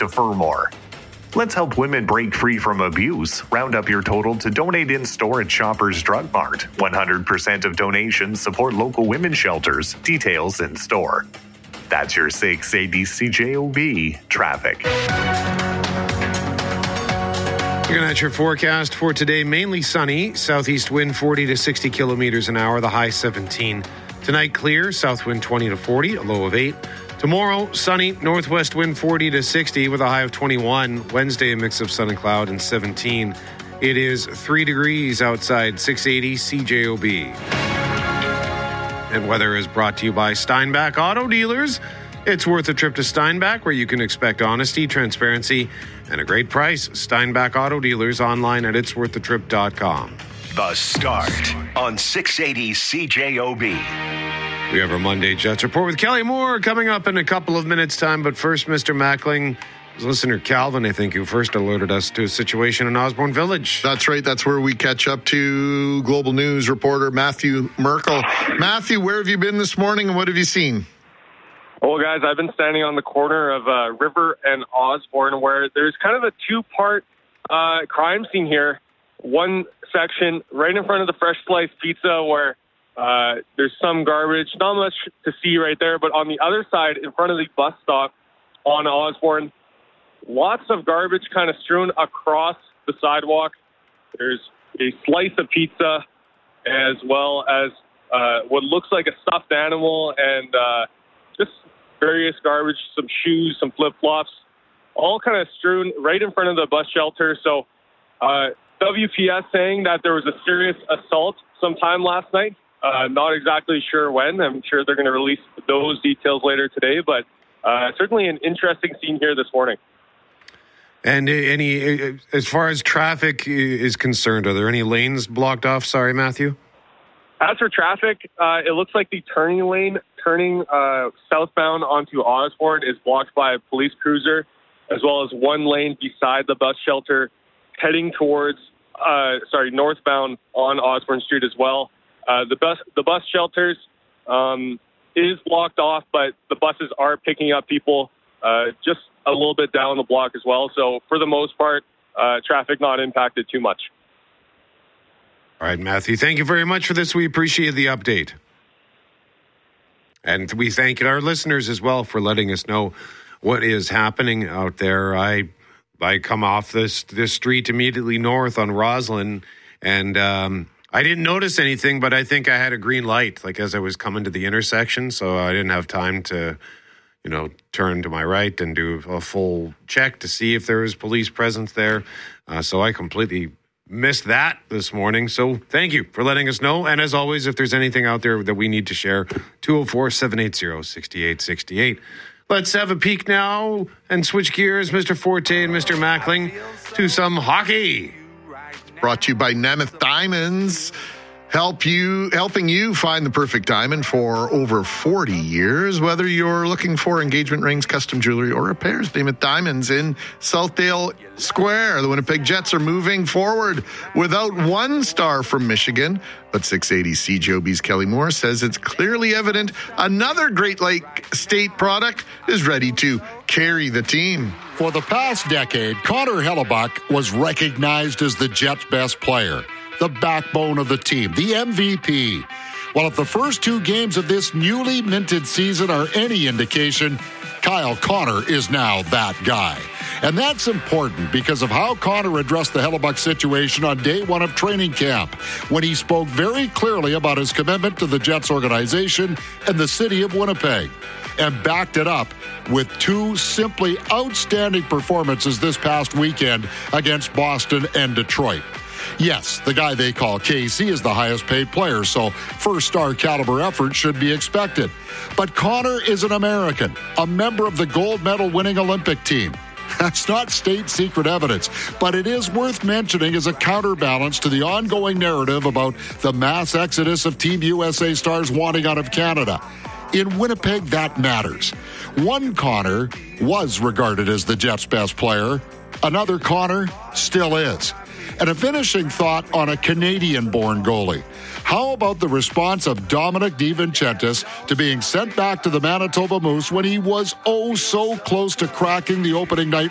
defer more. Let's help women break free from abuse. Round up your total to donate in-store at Shoppers Drug Mart. 100% of donations support local women's shelters. Details in store. That's your 680 CJOB traffic. Looking at your forecast for today, mainly sunny. Southeast wind 40 to 60 kilometers an hour, the high 17. Tonight, clear. South wind 20 to 40, a low of 8. Tomorrow, sunny, northwest wind 40 to 60 with a high of 21. Wednesday, a mix of sun and cloud and 17. It is 3 degrees outside, 680 CJOB. And weather is brought to you by Steinbach Auto Dealers. It's worth a trip to Steinbach, where you can expect honesty, transparency, and a great price. Steinbach Auto Dealers, online at itsworththetrip.com. The Start on 680 CJOB. We have our Monday Jets Report with Kelly Moore coming up in a couple of minutes' time. But first, Mr. Mackling, listener Calvin, I think, who first alerted us to a situation in Osborne Village. That's right. That's where we catch up to Global News reporter Matthew Merkel. Matthew, where have you been this morning and what have you seen? Well, guys, I've been standing on the corner of River and Osborne, where there's kind of a two-part crime scene here. One section right in front of the Fresh Slice Pizza where there's some garbage, not much to see right there. But on the other side, in front of the bus stop on Osborne, lots of garbage kind of strewn across the sidewalk. There's a slice of pizza as well as what looks like a stuffed animal and just various garbage, some shoes, some flip-flops, all kind of strewn right in front of the bus shelter. So WPS saying that there was a serious assault sometime last night. Not exactly sure when. I'm sure they're going to release those details later today, but certainly an interesting scene here this morning. And as far as traffic is concerned, are there any lanes blocked off? Sorry, Matthew. As for traffic, it looks like the turning lane turning southbound onto Osborne is blocked by a police cruiser, as well as one lane beside the bus shelter heading towards, northbound on Osborne Street as well. The bus shelters is blocked off, but the buses are picking up people just a little bit down the block as well. So for the most part, traffic not impacted too much. All right, Matthew, thank you very much for this. We appreciate the update. And we thank our listeners as well for letting us know what is happening out there. I come off this street immediately north on Roslyn, and I didn't notice anything, but I think I had a green light, like as I was coming to the intersection, so I didn't have time to, turn to my right and do a full check to see if there was police presence there. So I completely missed that this morning. So thank you for letting us know. And as always, if there's anything out there that we need to share, 204-780-6868. Let's have a peek now and switch gears, Mr. Forte and Mr. Mackling, to some hockey. Brought to you by Nemeth Diamonds, helping you find the perfect diamond for over 40 years. Whether you're looking for engagement rings, custom jewelry, or repairs, Nemeth Diamonds in Southdale Square. The Winnipeg Jets are moving forward without one star from Michigan, but 680 CJOB's Kelly Moore says it's clearly evident another Great Lake State product is ready to carry the team. For the past decade, Connor Hellebuyck was recognized as the Jets' best player, the backbone of the team, the MVP. Well, if the first two games of this newly minted season are any indication, Kyle Connor is now that guy. And that's important because of how Connor addressed the Hellebuyck situation on day one of training camp, when he spoke very clearly about his commitment to the Jets organization and the city of Winnipeg, and backed it up with two simply outstanding performances this past weekend against Boston and Detroit. Yes, the guy they call KC is the highest paid player, so first-star caliber effort should be expected. But Connor is an American, a member of the gold medal winning Olympic team. That's not state secret evidence, but it is worth mentioning as a counterbalance to the ongoing narrative about the mass exodus of Team USA stars wanting out of Canada. In Winnipeg, that matters. One Connor was regarded as the Jets' best player. Another Connor still is. And a finishing thought on a Canadian-born goalie. How about the response of Dominic DiVincentis to being sent back to the Manitoba Moose when he was so close to cracking the opening night